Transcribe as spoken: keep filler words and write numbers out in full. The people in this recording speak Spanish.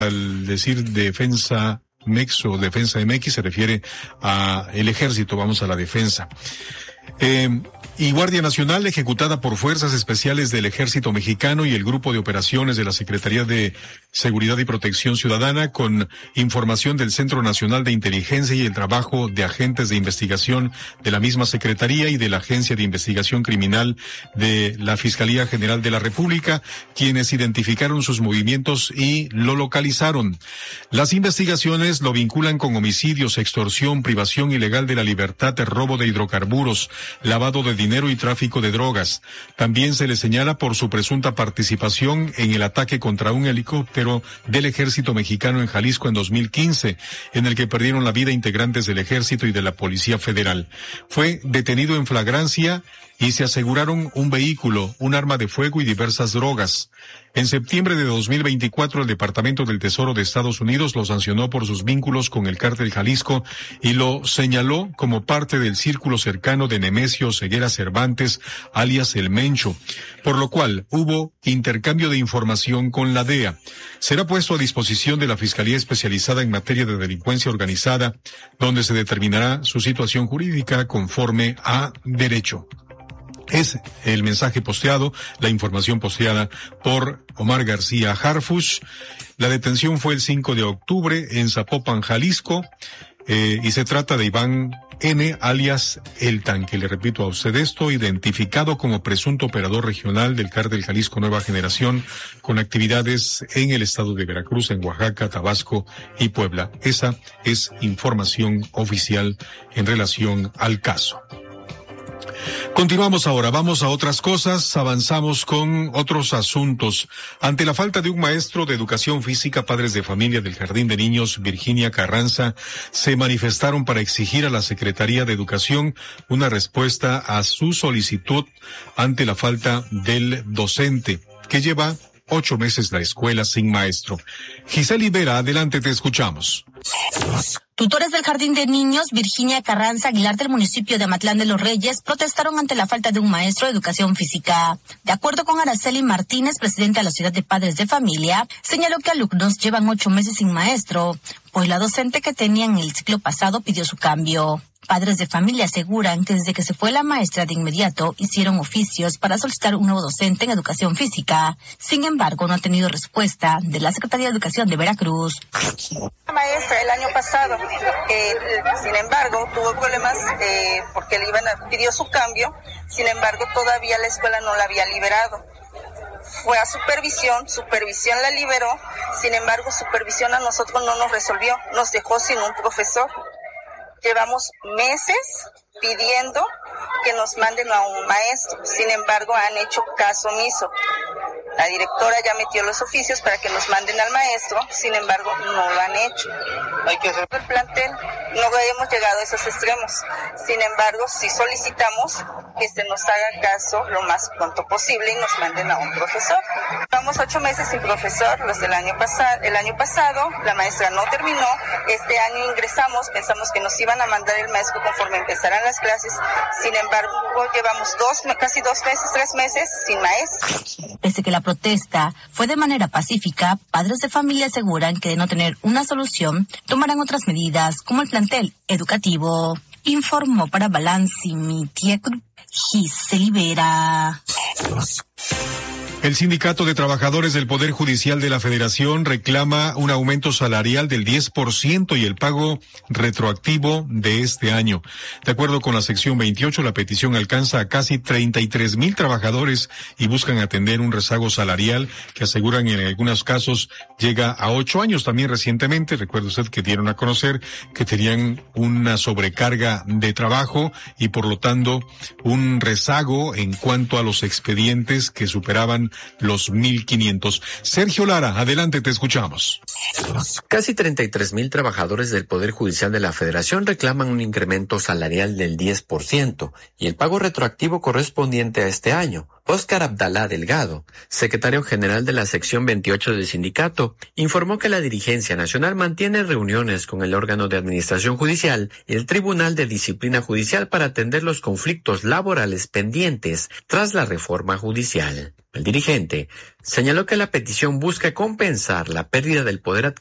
Al decir defensa MEX o defensa M X se refiere a el ejército, vamos a la defensa. Eh, y Guardia Nacional, ejecutada por Fuerzas Especiales del Ejército Mexicano y el Grupo de Operaciones de la Secretaría de Seguridad y Protección Ciudadana, con información del Centro Nacional de Inteligencia y el trabajo de agentes de investigación de la misma Secretaría y de la Agencia de Investigación Criminal de la Fiscalía General de la República, quienes identificaron sus movimientos y lo localizaron. Las investigaciones lo vinculan con homicidios, extorsión, privación ilegal de la libertad, robo de hidrocarburos, lavado de dinero y tráfico de drogas. También se le señala por su presunta participación en el ataque contra un helicóptero del Ejército Mexicano en Jalisco en dos mil quince, en el que perdieron la vida integrantes del Ejército y de la Policía Federal. Fue detenido en flagrancia y se aseguraron un vehículo, un arma de fuego y diversas drogas. En septiembre de dos mil veinticuatro, el Departamento del Tesoro de Estados Unidos lo sancionó por sus vínculos con el Cártel Jalisco y lo señaló como parte del círculo cercano de Nemesio Ceguera Cervantes, alias El Mencho, por lo cual hubo intercambio de información con la D E A. Será puesto a disposición de la Fiscalía Especializada en Materia de Delincuencia Organizada, donde se determinará su situación jurídica conforme a derecho. Es el mensaje posteado, la información posteada por Omar García Harfuch. La detención fue el cinco de octubre en Zapopan, Jalisco, eh, y se trata de Iván N., alias El Tanque. Le repito a usted esto, identificado como presunto operador regional del Cártel Jalisco Nueva Generación, con actividades en el estado de Veracruz, en Oaxaca, Tabasco y Puebla. Esa es información oficial en relación al caso. Continuamos ahora, vamos a otras cosas, avanzamos con otros asuntos. Ante la falta de un maestro de educación física, padres de familia del Jardín de Niños Virginia Carranza se manifestaron para exigir a la Secretaría de Educación una respuesta a su solicitud ante la falta del docente, que lleva ocho meses la escuela sin maestro. Giselle Vera, adelante, te escuchamos. Tutores del Jardín de Niños Virginia Carranza Aguilar del municipio de Amatlán de los Reyes protestaron ante la falta de un maestro de educación física. De acuerdo con Araceli Martínez, presidenta de la Sociedad de Padres de Familia, señaló que alumnos llevan ocho meses sin maestro, pues la docente que tenían el ciclo pasado pidió su cambio. Padres de familia aseguran que desde que se fue la maestra de inmediato hicieron oficios para solicitar un nuevo docente en educación física. Sin embargo, no ha tenido respuesta de la Secretaría de Educación de Veracruz. La maestra el año pasado, eh, sin embargo, tuvo problemas eh, porque le iban a, pidió su cambio. Sin embargo, todavía la escuela no la había liberado. Fue a supervisión, supervisión la liberó. Sin embargo, supervisión a nosotros no nos resolvió, nos dejó sin un profesor. Llevamos meses pidiendo que nos manden a un maestro, sin embargo han hecho caso omiso. La directora ya metió los oficios para que nos manden al maestro, sin embargo no lo han hecho. Hay que hacer el plantel, no hemos llegado a esos extremos. Sin embargo, sí solicitamos que se nos haga caso lo más pronto posible y nos manden a un profesor. Llevamos ocho meses sin profesor, los del año pasado, el año pasado, la maestra no terminó, este año ingresamos, pensamos que nos iban a mandar el maestro conforme empezaran las clases, sin embargo llevamos dos, casi dos meses, tres meses sin maestro. Pese que la protesta fue de manera pacífica, padres de familia aseguran que de no tener una solución, tomarán otras medidas, como el plantel educativo. Informó para Balance Media Group, Giselle Vera. El Sindicato de Trabajadores del Poder Judicial de la Federación reclama un aumento salarial del diez por ciento y el pago retroactivo de este año. De acuerdo con la sección veintiocho, la petición alcanza a casi treinta y tres mil trabajadores y buscan atender un rezago salarial que aseguran en algunos casos llega a ocho años. También recientemente, recuerda usted que dieron a conocer que tenían una sobrecarga de trabajo y por lo tanto un rezago en cuanto a los expedientes que superaban los mil quinientos. Sergio Lara, adelante, te escuchamos. Casi treinta y tres mil trabajadores del Poder Judicial de la Federación reclaman un incremento salarial del diez por ciento y el pago retroactivo correspondiente a este año, Óscar Abdalá Delgado, secretario general de la sección veintiocho del sindicato, informó que la dirigencia nacional mantiene reuniones con el órgano de administración judicial y el Tribunal de Disciplina Judicial para atender los conflictos laborales pendientes tras la reforma judicial. El dirigente señaló que la petición busca compensar la pérdida del poder adquisitivo